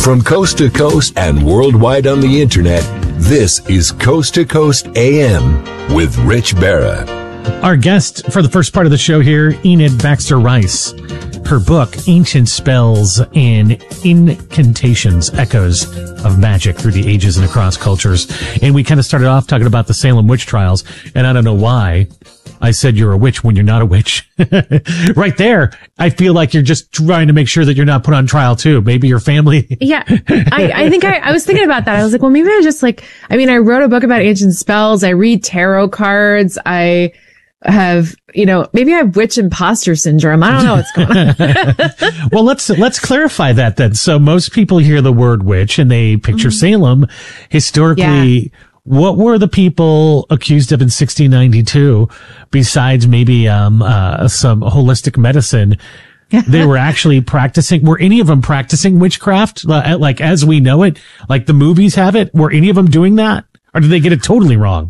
From coast to coast and worldwide on the internet, this is Coast to Coast AM with Rich Barra. Our guest for the first part of the show here, Enid Baxter Rice. Her book, Ancient Spells and Incantations, Echoes of Magic Through the Ages and Across Cultures. And we kind of started off talking about the Salem witch trials, and I don't know why I said you're a witch when you're not a witch. Right there, I feel like you're just trying to make sure that you're not put on trial too. Maybe your family. Yeah. I think I was thinking about that. I was like, well, maybe I wrote a book about ancient spells. I read tarot cards. I have, maybe I have witch imposter syndrome. I don't know what's going on. Well, let's clarify that then. So most people hear the word witch and they picture Salem. Historically, yeah. What were the people accused of in 1692 besides maybe some holistic medicine? They were actually practicing. Were any of them practicing witchcraft, like as we know it, like the movies have it? Were any of them doing that, or did they get it totally wrong?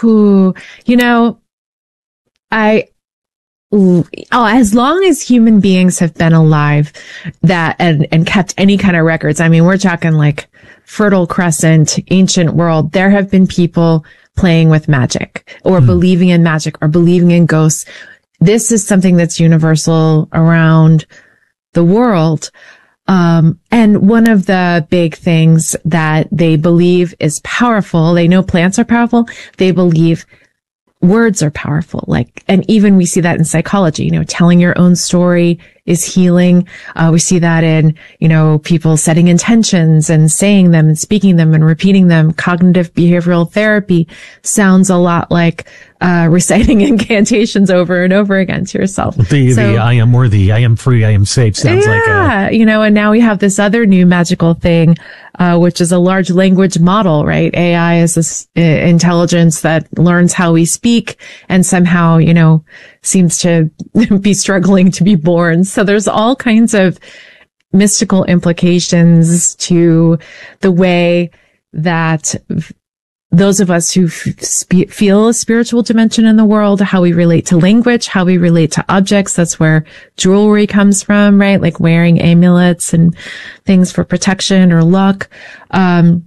As long as human beings have been alive and kept any kind of records, we're talking like Fertile Crescent, ancient world, there have been people playing with magic or believing in magic or believing in ghosts. This is something that's universal around the world. And one of the big things that they believe is powerful, they know plants are powerful, they believe words are powerful. And even we see that in psychology, telling your own story is healing. We see that in, people setting intentions and saying them and speaking them and repeating them. Cognitive behavioral therapy sounds a lot like, reciting incantations over and over again to yourself. The I am worthy, I am free, I am safe sounds like and now we have this other new magical thing, which is a large language model, right? AI is this intelligence that learns how we speak and somehow, seems to be struggling to be born. So there's all kinds of mystical implications to the way that those of us who feel a spiritual dimension in the world, how we relate to language, how we relate to objects. That's where jewelry comes from, right? Like wearing amulets and things for protection or luck. And,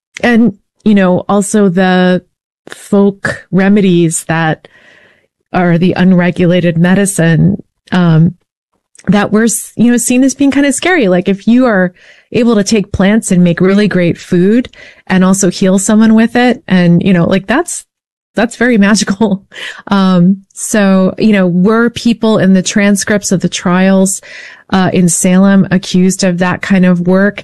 also the folk remedies that are the unregulated medicine, that we're, seen as being kind of scary. Like if you are able to take plants and make really great food and also heal someone with it. And, that's very magical. Were people in the transcripts of the trials, in Salem accused of that kind of work?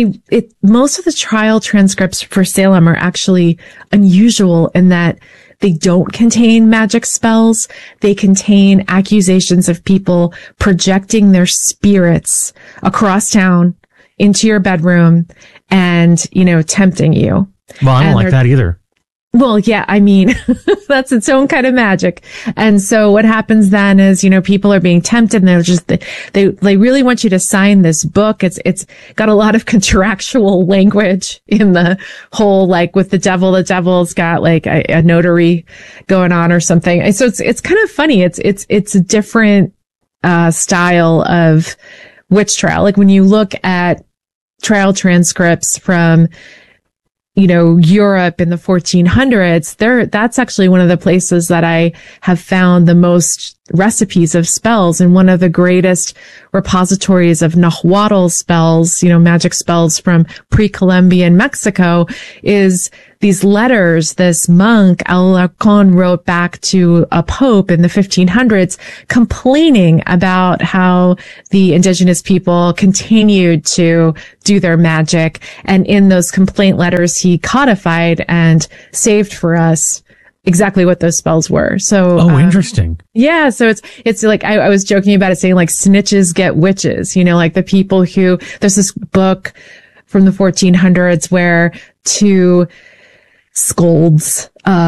Most of the trial transcripts for Salem are actually unusual in that they don't contain magic spells. They contain accusations of people projecting their spirits across town into your bedroom and, tempting you. Well, I don't like that either. Well, yeah, that's its own kind of magic. And so what happens then is, people are being tempted and they really want you to sign this book. It's got a lot of contractual language in the whole, like with the devil's got like a notary going on or something. So it's kind of funny. It's a different, style of witch trial. Like when you look at trial transcripts from, Europe in the 1400s, that's actually one of the places that I have found the most recipes of spells. And one of the greatest repositories of Nahuatl spells, magic spells from pre-Columbian Mexico is these letters this monk Alarcón wrote back to a pope in the 1500s complaining about how the indigenous people continued to do their magic. And in those complaint letters, he codified and saved for us exactly what those spells were. So, interesting. Yeah. So it's like, I was joking about it saying like snitches get witches, like the people there's this book from the 1400s where two scolds,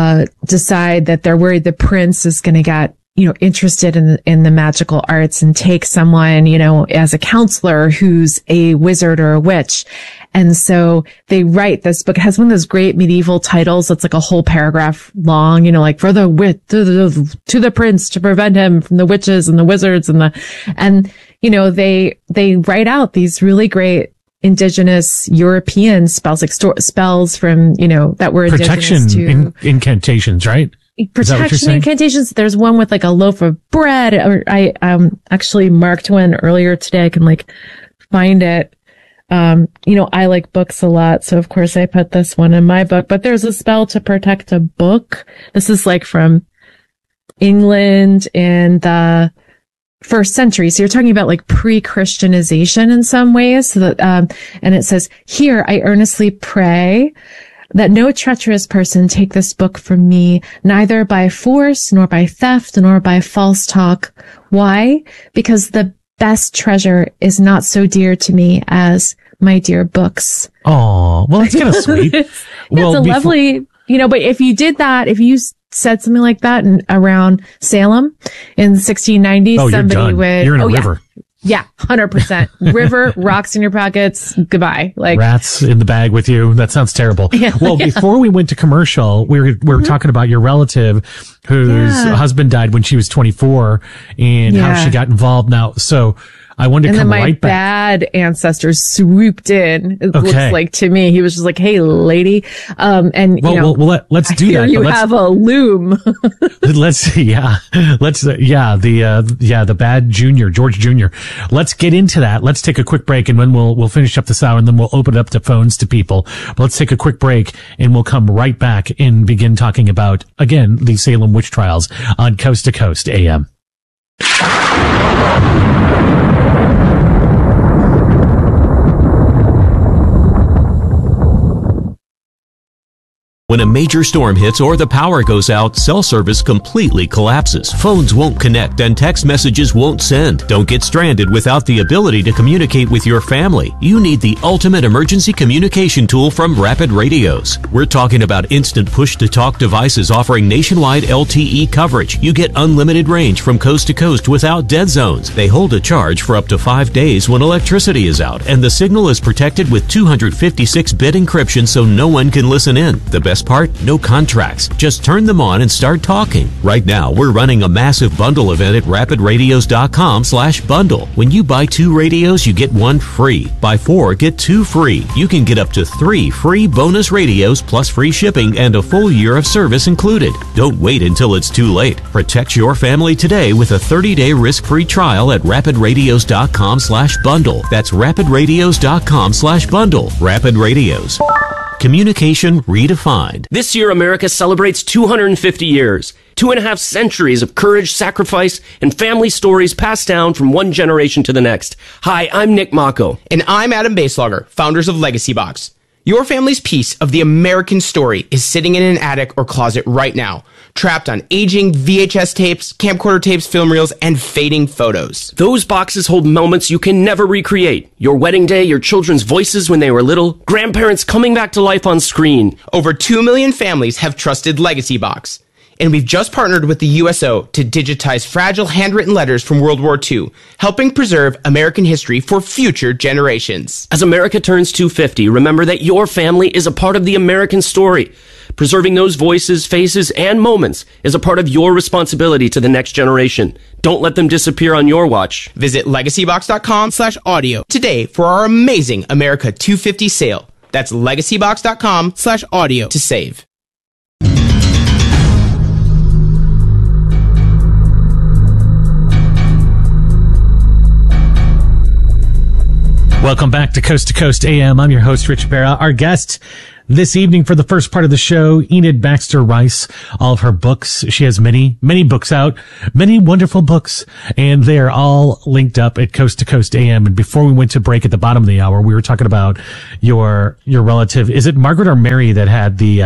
decide that they're worried the prince is going to get, interested in the magical arts and take someone, as a counselor who's a wizard or a witch. And so they write this book. It has one of those great medieval titles. It's like a whole paragraph long, like for the wit to the prince to prevent him from the witches and the wizards and they write out these really great indigenous European spells, like spells from, that were protection indigenous to incantations, right? Protection incantations. There's one with like a loaf of bread, or I actually marked one earlier today. I can like find it. I like books a lot, so of course I put this one in my book, but there's a spell to protect a book. This is like from England in the first century. So you're talking about like pre-Christianization in some ways. So that, and it says, "Here I earnestly pray that no treacherous person take this book from me, neither by force, nor by theft, nor by false talk." Why? Because the best treasure is not so dear to me as my dear books. Oh, well, that's kind of sweet. It's a lovely, but if you did that, if you said something like that around Salem in the 1690s, somebody would, you're in a river. Yeah, 100%. River, rocks in your pockets, goodbye. Like rats in the bag with you. That sounds terrible. Yeah, well, before we went to commercial, we were talking about your relative whose husband died when she was 24 and how she got involved now. So I wanted to come right back. And then my bad ancestors swooped in. It looks like to me, he was just like, "Hey, lady." Let's do that. You have a loom. The bad junior, George Jr. Let's get into that. Let's take a quick break, and then we'll finish up this hour, and then we'll open it up to phones to people. But let's take a quick break, and we'll come right back and begin talking about, again, the Salem witch trials on Coast to Coast AM. When a major storm hits or the power goes out, cell service completely collapses. Phones won't connect and text messages won't send. Don't get stranded without the ability to communicate with your family. You need the ultimate emergency communication tool from Rapid Radios. We're talking about instant push-to-talk devices offering nationwide LTE coverage. You get unlimited range from coast to coast without dead zones. They hold a charge for up to 5 days when electricity is out, and the signal is protected with 256-bit encryption so no one can listen in. The best part? No contracts. Just turn them on and start talking. Right now, we're running a massive bundle event at rapidradios.com/bundle. When you buy 2 radios, you get 1 free. Buy 4, get 2 free. You can get up to 3 free bonus radios plus free shipping and a full year of service included. Don't wait until it's too late. Protect your family today with a 30-day risk-free trial at rapidradios.com/bundle. That's rapidradios.com/bundle. Rapid Radios. Communication redefined. This year, America celebrates 250 years. 2.5 centuries of courage, sacrifice, and family stories passed down from one generation to the next. Hi, I'm Nick Mako. And I'm Adam Baselogger, founders of Legacy Box. Your family's piece of the American story is sitting in an attic or closet right now, trapped on aging VHS tapes, camcorder tapes, film reels, and fading photos. Those boxes hold moments you can never recreate. Your wedding day, your children's voices when they were little, grandparents coming back to life on screen. Over 2 million families have trusted Legacy Box. And we've just partnered with the USO to digitize fragile handwritten letters from World War II, helping preserve American history for future generations. As America turns 250, remember that your family is a part of the American story. Preserving those voices, faces, and moments is a part of your responsibility to the next generation. Don't let them disappear on your watch. Visit legacybox.com/audio today for our amazing America 250 sale. That's legacybox.com/audio to save. Welcome back to Coast AM. I'm your host, Rich Barra. Our guest this evening for the first part of the show, Enid Baxter Rice. All of her books. She has many, many books out, many wonderful books, and they are all linked up at Coast AM. And before we went to break at the bottom of the hour, we were talking about your relative. Is it Margaret or Mary that had the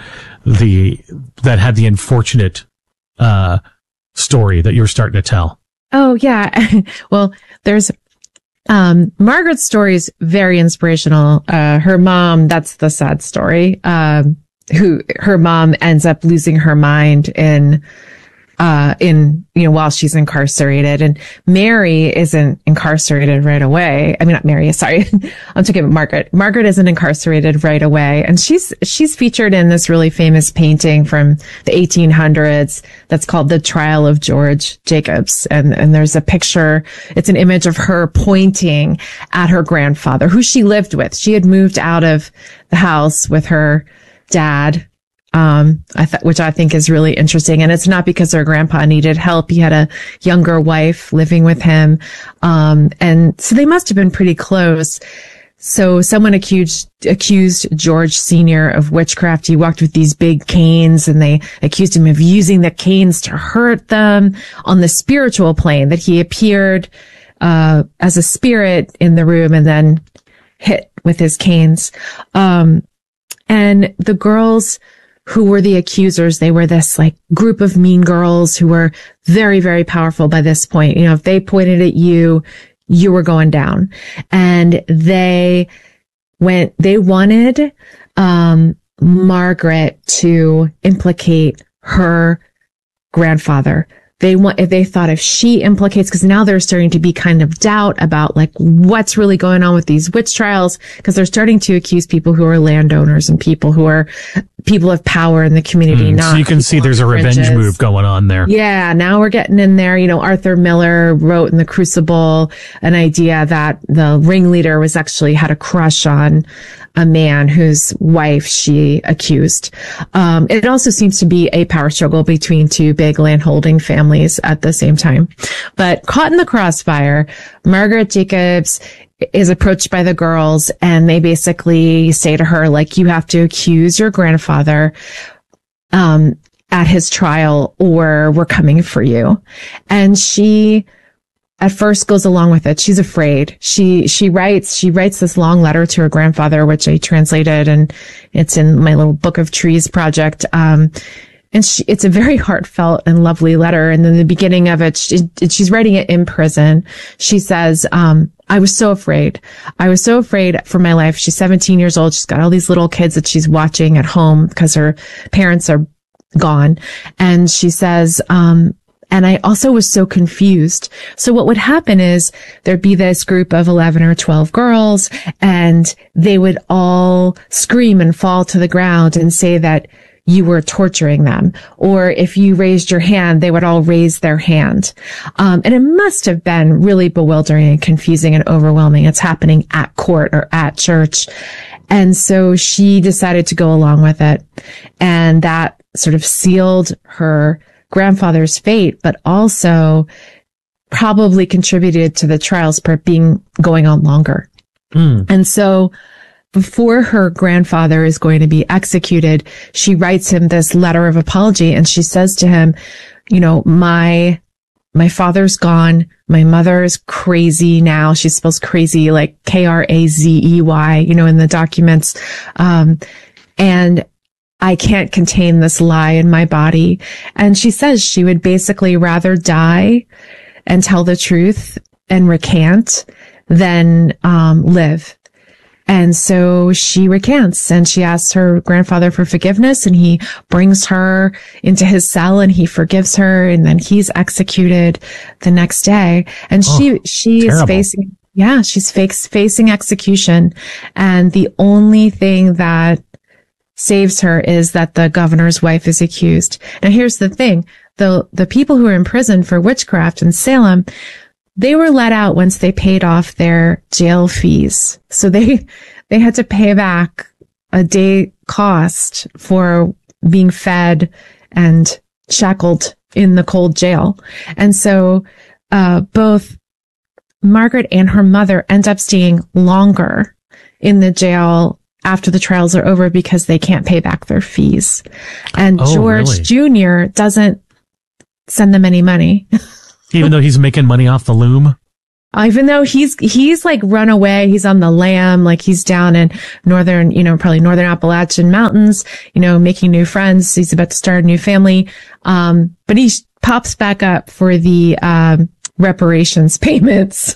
unfortunate, story that you were starting to tell? Oh, yeah. Well, there's Margaret's story is very inspirational. Her mom, that's the sad story. Her mom ends up losing her mind in, while she's incarcerated. And Mary isn't incarcerated right away. I mean, not Mary, sorry. I'm talking about Margaret. Margaret isn't incarcerated right away. And she's featured in this really famous painting from the 1800s that's called The Trial of George Jacobs. And there's a picture. It's an image of her pointing at her grandfather, who she lived with. She had moved out of the house with her dad, which I think is really interesting. And it's not because her grandpa needed help. He had a younger wife living with him. And so they must have been pretty close. So someone accused George Sr. of witchcraft. He walked with these big canes, and they accused him of using the canes to hurt them on the spiritual plane, that he appeared, as a spirit in the room and then hit with his canes. And the girls who were the accusers, they were this like group of mean girls who were very, very powerful by this point. You know, if they pointed at you, you were going down. And they wanted, Margaret to implicate her grandfather. They thought if she implicates, because now there's starting to be kind of doubt about like what's really going on with these witch trials, because they're starting to accuse people who are landowners and people who are people of power in the community. So you can see there's a revenge move going on there. Yeah. Now we're getting in there. You know, Arthur Miller wrote in The Crucible an idea that the ringleader had a crush on a man whose wife she accused. It also seems to be a power struggle between two big landholding families at the same time. But caught in the crossfire, Margaret Jacobs is approached by the girls, and they basically say to her, like, you have to accuse your grandfather, at his trial, or we're coming for you. And she at first goes along with it. She's afraid. She writes this long letter to her grandfather, which I translated, and it's in my little Book of Trees project. And it's a very heartfelt and lovely letter. And then the beginning of it, she's writing it in prison. She says, I was so afraid. I was so afraid for my life. She's 17 years old. She's got all these little kids that she's watching at home because her parents are gone. And she says, and I also was so confused. So what would happen is there'd be this group of 11 or 12 girls, and they would all scream and fall to the ground and say that you were torturing them. Or if you raised your hand, they would all raise their hand. And it must have been really bewildering and confusing and overwhelming. It's happening at court or at church. And so she decided to go along with it. And that sort of sealed her grandfather's fate, but also probably contributed to the trials going on longer. And so before her grandfather is going to be executed, she writes him this letter of apology, and she says to him, you know, my father's gone. My mother is crazy now. She spells crazy like Krazey, you know, in the documents. And I can't contain this lie in my body. And she says she would basically rather die and tell the truth and recant than live. And so she recants, and she asks her grandfather for forgiveness, and he brings her into his cell and he forgives her, and then he's executed the next day. And she is facing, she's facing execution. And the only thing that saves her is that the governor's wife is accused. Now here's the thing. The people who are in prison for witchcraft in Salem, they were let out once they paid off their jail fees. So they had to pay back a day cost for being fed and shackled in the cold jail. And so, both Margaret and her mother end up staying longer in the jail after the trials are over because they can't pay back their fees. And George Jr. doesn't send them any money. Even though he's making money off the loom? Even though he's like run away, he's on the lam, like he's down in northern, probably northern Appalachian mountains, making new friends. He's about to start a new family. But he pops back up for the, reparations payments.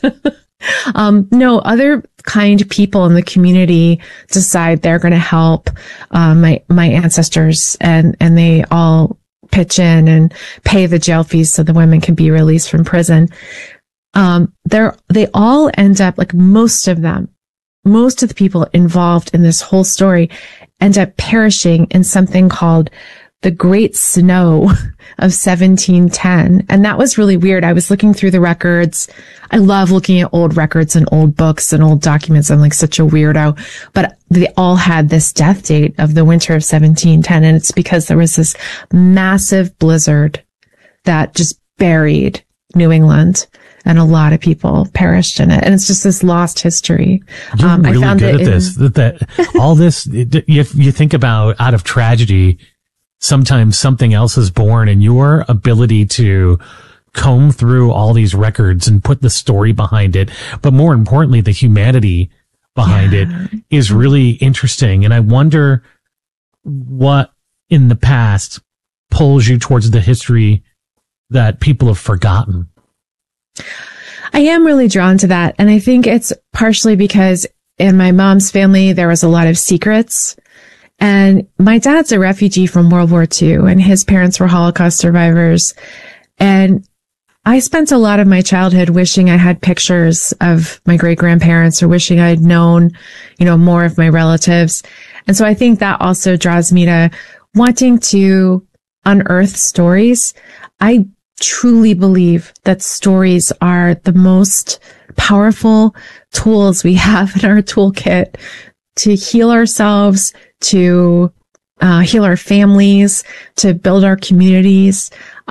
No, other kind people in the community decide they're going to help, my ancestors, and they all pitch in and pay the jail fees so the women can be released from prison. They all end up, like most of the people involved in this whole story end up perishing in something called the Great Snow of 1710. And that was really weird. I was looking through the records. I love looking at old records and old books and old documents. I'm like such a weirdo, but they all had this death date of the winter of 1710. And it's because there was this massive blizzard that just buried New England. And a lot of people perished in it. And it's just this lost history. You're really good at this. That all this, you think about out of tragedy, sometimes something else is born, and your ability to comb through all these records and put the story behind it, but more importantly, the humanity behind it is really interesting. And I wonder what in the past pulls you towards the history that people have forgotten. I am really drawn to that. And I think it's partially because in my mom's family, there was a lot of secrets. And my dad's a refugee from World War II, and his parents were Holocaust survivors. And I spent a lot of my childhood wishing I had pictures of my great grandparents, or wishing I'd known, more of my relatives. And so I think that also draws me to wanting to unearth stories. I truly believe that stories are the most powerful tools we have in our toolkit to heal ourselves, to heal our families, to build our communities.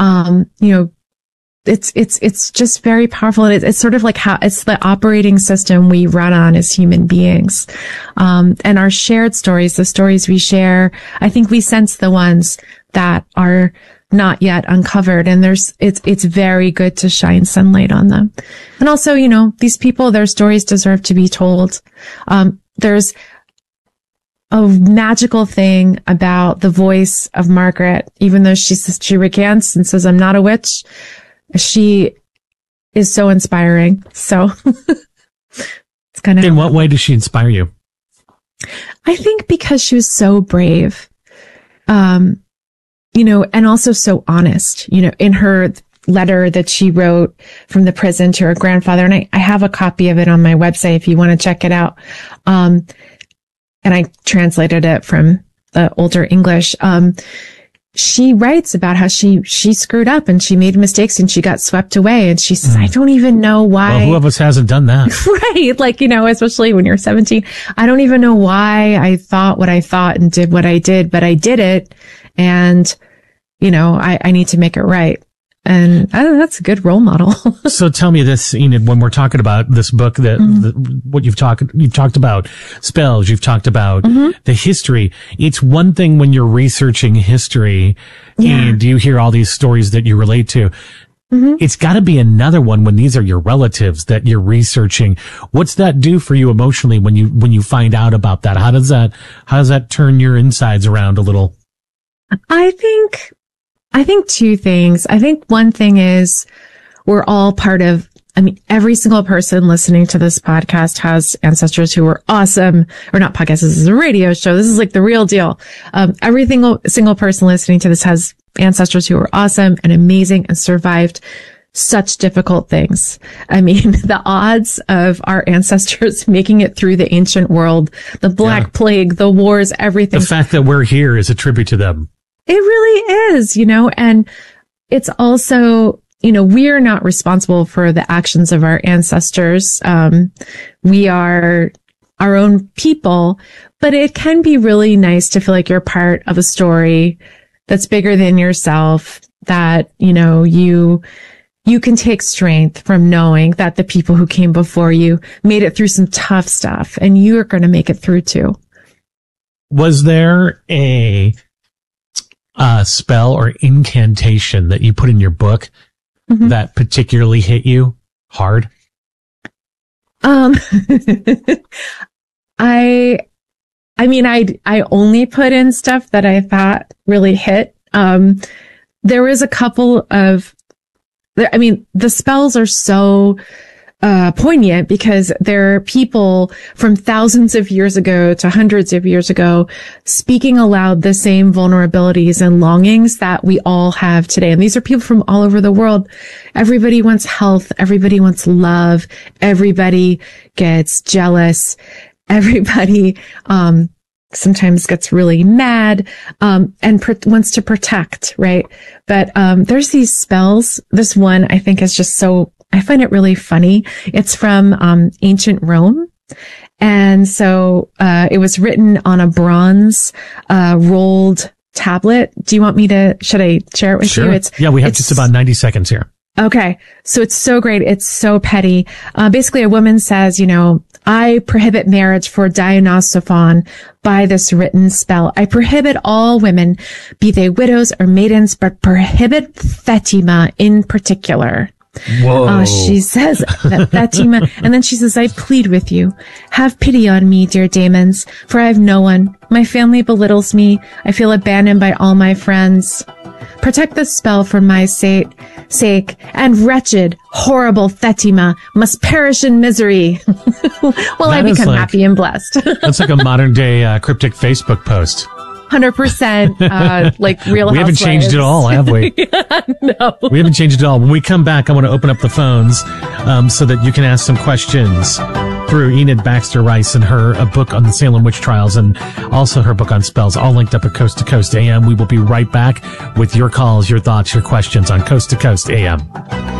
It's just very powerful. It's sort of like how it's the operating system we run on as human beings. And our shared stories, the stories we share, I think we sense the ones that are not yet uncovered. And it's very good to shine sunlight on them. And also, these people, their stories deserve to be told. There's a magical thing about the voice of Margaret, even though she recants and says, "I'm not a witch." She is so inspiring. So it's kind of. In what way does she inspire you? I think because she was so brave. And also so honest, in her letter that she wrote from the prison to her grandfather. And I have a copy of it on my website if you want to check it out. And I translated it from the older English. She writes about how she screwed up and she made mistakes and she got swept away. And she says, I don't even know why. Well, who of us hasn't done that? Right. Like, especially when you're 17, I don't even know why I thought what I thought and did what I did, but I did it. And, I need to make it right. And that's a good role model. So tell me this, Enid, when we're talking about this book, what you've talked about spells, you've talked about the history. It's one thing when you're researching history and you hear all these stories that you relate to. It's got to be another one when these are your relatives that you're researching. What's that do for you emotionally when you find out about that? How does that turn your insides around a little? I think two things. I think one thing is we're all part of, every single person listening to this podcast has ancestors who were awesome, or not podcast. This is a radio show. This is like the real deal. Every single person listening to this has ancestors who were awesome and amazing and survived such difficult things. The odds of our ancestors making it through the ancient world, the Black Plague, the wars, everything. The fact that we're here is a tribute to them. It really is, and it's also, we are not responsible for the actions of our ancestors. We are our own people, but it can be really nice to feel like you're part of a story that's bigger than yourself, that, you can take strength from knowing that the people who came before you made it through some tough stuff and you're going to make it through too. Was there a spell or incantation that you put in your book that particularly hit you hard? I only put in stuff that I thought really hit. There was a couple of, the spells are so poignant because there are people from thousands of years ago to hundreds of years ago speaking aloud the same vulnerabilities and longings that we all have today. And these are people from all over the world. Everybody wants health. Everybody wants love. Everybody gets jealous. Everybody, sometimes gets really mad, and wants to protect, right? But, there's these spells. This one I think is just I find it really funny. It's from, ancient Rome. And so, it was written on a bronze, rolled tablet. Do you want me should I share it with you? We have just about 90 seconds here. Okay. So it's so great. It's so petty. Basically a woman says, I prohibit marriage for Dionysophan by this written spell. I prohibit all women, be they widows or maidens, but prohibit Thetima in particular. Whoa. She says that Thetima, and then she says, I plead with you. Have pity on me, dear Damons, for I have no one. My family belittles me. I feel abandoned by all my friends. Protect the spell for my sake, and wretched, horrible Thetima must perish in misery while I become happy and blessed. That's like a modern day cryptic Facebook post. 100%, like Real Housewives. We haven't changed it all, have we? No. We haven't changed it all. When we come back, I want to open up the phones so that you can ask some questions through Enid Baxter Rice and her book on the Salem witch trials and also her book on spells, all linked up at Coast to Coast AM. We will be right back with your calls, your thoughts, your questions on Coast to Coast AM.